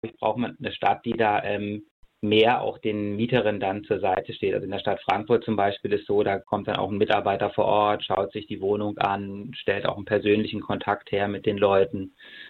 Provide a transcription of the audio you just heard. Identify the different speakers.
Speaker 1: braucht man eine Stadt, die da mehr auch den Mieterinnen dann zur Seite steht. Also in der Stadt Frankfurt zum Beispiel ist so, da kommt dann auch ein Mitarbeiter vor Ort, schaut sich die Wohnung an, stellt auch einen persönlichen Kontakt her mit den Leuten.